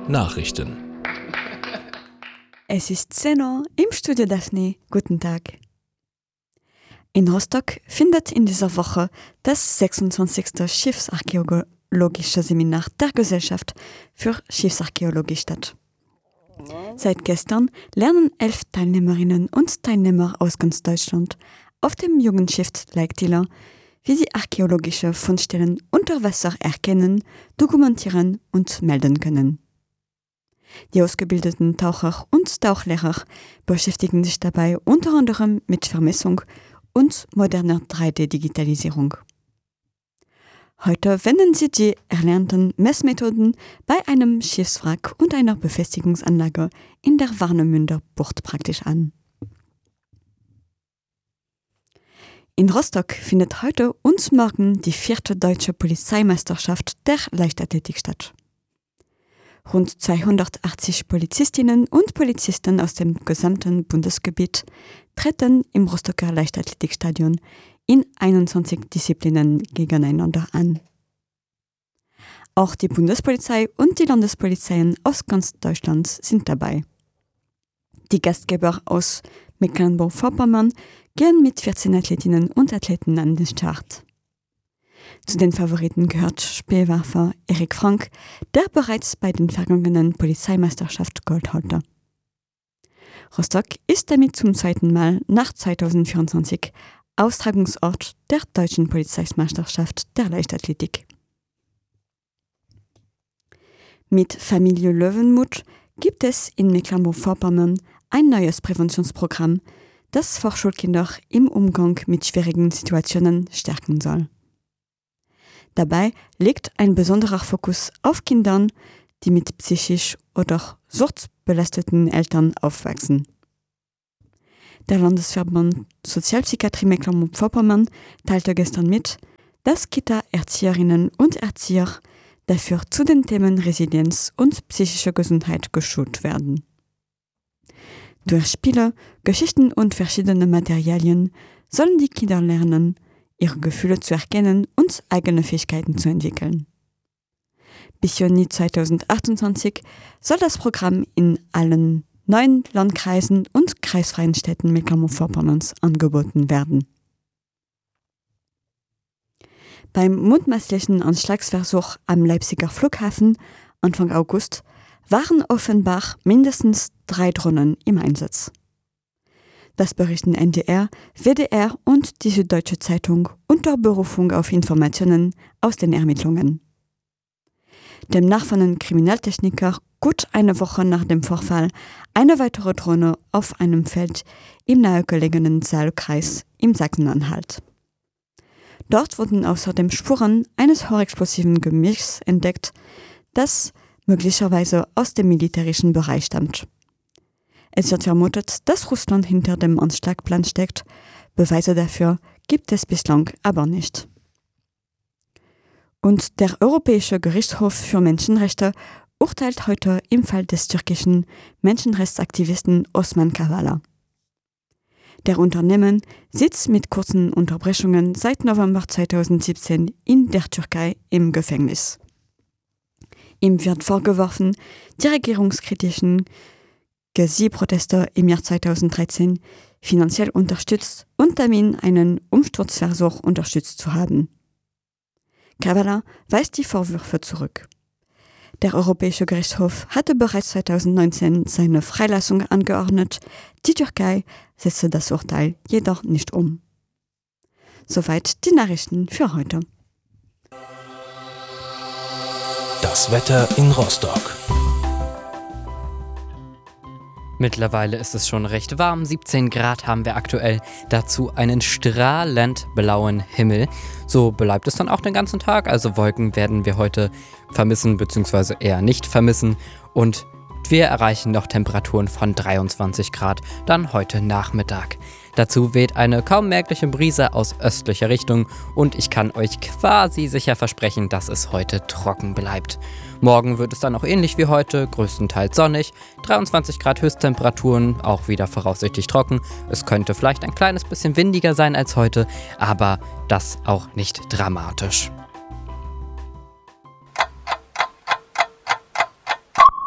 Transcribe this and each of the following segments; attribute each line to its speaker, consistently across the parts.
Speaker 1: Nachrichten.
Speaker 2: Es ist 10 Uhr im Studio Daphne. Guten Tag. In Rostock findet in dieser Woche das 26. Schiffsarchäologische Seminar der Gesellschaft für Schiffsarchäologie statt. Seit gestern lernen 11 Teilnehmerinnen und Teilnehmer aus ganz Deutschland auf dem Jugendschiff Leitiller, wie sie archäologische Fundstellen unter Wasser erkennen, dokumentieren und melden können. Die ausgebildeten Taucher und Tauchlehrer beschäftigen sich dabei unter anderem mit Vermessung und moderner 3D-Digitalisierung. Heute wenden sie die erlernten Messmethoden bei einem Schiffswrack und einer Befestigungsanlage in der Warnemünder Bucht praktisch an. In Rostock findet heute und morgen die 4. Deutsche Polizeimeisterschaft der Leichtathletik statt. Rund 280 Polizistinnen und Polizisten aus dem gesamten Bundesgebiet treten im Rostocker Leichtathletikstadion in 21 Disziplinen gegeneinander an. Auch die Bundespolizei und die Landespolizeien aus ganz Deutschland sind dabei. Die Gastgeber aus Mecklenburg-Vorpommern gehen mit 14 Athletinnen und Athleten an den Start. Zu den Favoriten gehört Speerwerfer Erik Frank, der bereits bei den vergangenen Polizeimeisterschaft Gold holte. Rostock ist damit zum zweiten Mal nach 2024 Austragungsort der Deutschen Polizeimeisterschaft der Leichtathletik. Mit Familie Löwenmuth gibt es in Mecklenburg-Vorpommern ein neues Präventionsprogramm, das Vorschulkinder im Umgang mit schwierigen Situationen stärken soll. Dabei liegt ein besonderer Fokus auf Kindern, die mit psychisch oder suchtbelasteten Eltern aufwachsen. Der Landesverband Sozialpsychiatrie Mecklenburg-Vorpommern teilte gestern mit, dass Kita-Erzieherinnen und Erzieher dafür zu den Themen Resilienz und psychische Gesundheit geschult werden. Durch Spiele, Geschichten und verschiedene Materialien sollen die Kinder lernen, ihre Gefühle zu erkennen und eigene Fähigkeiten zu entwickeln. Bis Juni 2028 soll das Programm in allen 9 Landkreisen und kreisfreien Städten Mecklenburg-Vorpommerns angeboten werden. Beim mutmaßlichen Anschlagsversuch am Leipziger Flughafen Anfang August waren offenbar mindestens 3 Drohnen im Einsatz. Das berichten NDR, WDR und die Süddeutsche Zeitung unter Berufung auf Informationen aus den Ermittlungen. Demnach fanden Kriminaltechniker gut eine Woche nach dem Vorfall eine weitere Drohne auf einem Feld im nahegelegenen Saalkreis im Sachsen-Anhalt. Dort wurden außerdem Spuren eines hochexplosiven Gemischs entdeckt, das möglicherweise aus dem militärischen Bereich stammt. Es wird vermutet, dass Russland hinter dem Anschlagplan steckt. Beweise dafür gibt es bislang aber nicht. Und der Europäische Gerichtshof für Menschenrechte urteilt heute im Fall des türkischen Menschenrechtsaktivisten Osman Kavala. Der Unternehmen sitzt mit kurzen Unterbrechungen seit November 2017 in der Türkei im Gefängnis. Ihm wird vorgeworfen, die regierungskritischen Gezi-Proteste im Jahr 2013 finanziell unterstützt und damit einen Umsturzversuch unterstützt zu haben. Kavala weist die Vorwürfe zurück. Der Europäische Gerichtshof hatte bereits 2019 seine Freilassung angeordnet, die Türkei setzte das Urteil jedoch nicht um. Soweit die Nachrichten für heute.
Speaker 1: Das Wetter in Rostock.
Speaker 3: Mittlerweile ist es schon recht warm, 17 Grad haben wir aktuell, dazu einen strahlend blauen Himmel. So bleibt es dann auch den ganzen Tag, also Wolken werden wir heute vermissen bzw. eher nicht vermissen und wir erreichen noch Temperaturen von 23 Grad dann heute Nachmittag. Dazu weht eine kaum merkliche Brise aus östlicher Richtung und ich kann euch quasi sicher versprechen, dass es heute trocken bleibt. Morgen wird es dann auch ähnlich wie heute, größtenteils sonnig, 23 Grad Höchsttemperaturen, auch wieder voraussichtlich trocken. Es könnte vielleicht ein kleines bisschen windiger sein als heute, aber das auch nicht dramatisch.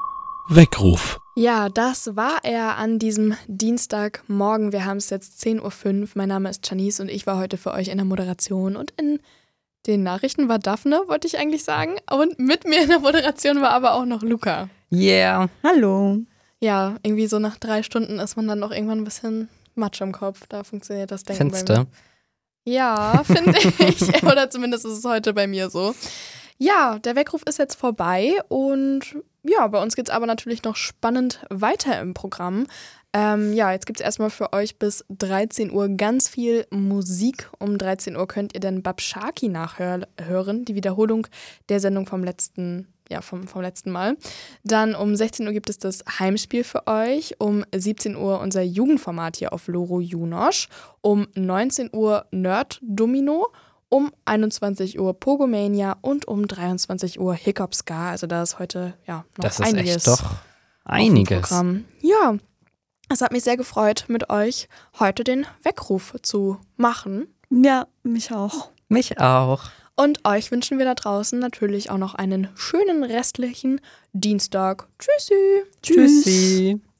Speaker 1: Weckruf.
Speaker 4: Ja, das war er an diesem Dienstagmorgen. Wir haben es jetzt 10:05 Uhr. Mein Name ist Janice und ich war heute für euch in der Moderation. Und in den Nachrichten war Daphne, wollte ich eigentlich sagen. Und mit mir in der Moderation war aber auch noch Luca.
Speaker 3: Yeah.
Speaker 2: Hallo.
Speaker 4: Ja, irgendwie so nach 3 Stunden ist man dann noch irgendwann ein bisschen Matsch im Kopf. Da funktioniert das Denken
Speaker 3: Findest
Speaker 4: bei mir.
Speaker 3: du?
Speaker 4: Ja, finde ich. Oder zumindest ist es heute bei mir so. Ja, der Weckruf ist jetzt vorbei und ja, bei uns geht es aber natürlich noch spannend weiter im Programm. Jetzt gibt es erstmal für euch bis 13 Uhr ganz viel Musik. Um 13 Uhr könnt ihr dann Babshaki nachhören, die Wiederholung der Sendung vom letzten Mal. Dann um 16 Uhr gibt es das Heimspiel für euch. Um 17 Uhr unser Jugendformat hier auf Loro Junosch. Um 19 Uhr Nerd Domino. Um 21 Uhr Pogomania und um 23 Uhr Hiccup Ska. Also da ist heute noch
Speaker 3: Das ist
Speaker 4: einiges.
Speaker 3: echt doch einiges.
Speaker 4: Programm. Ja, es hat mich sehr gefreut, mit euch heute den Weckruf zu machen.
Speaker 2: Ja, mich auch.
Speaker 3: Mich auch.
Speaker 4: Und euch wünschen wir da draußen natürlich auch noch einen schönen restlichen Dienstag. Tschüssi.
Speaker 3: Tschüssi.